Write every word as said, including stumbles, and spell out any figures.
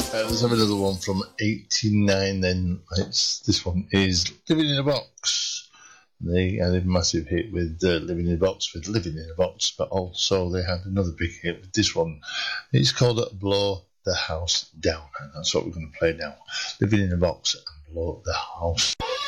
Uh, let's have another one from eighty-nine then. It's, this one is Living in a Box. They had a massive hit with uh, Living in a Box, with Living in a Box, but also they had another big hit with this one. It's called Blow the House Down, and that's what we're going to play now. Living in a Box and Blow the House